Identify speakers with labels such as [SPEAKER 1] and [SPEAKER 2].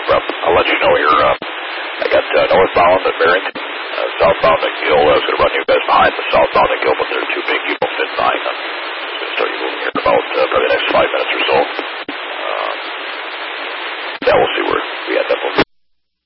[SPEAKER 1] I'll let you know here. I got northbound at Barrington, southbound at Gill. I was going to run you guys behind the southbound at Gill, but they're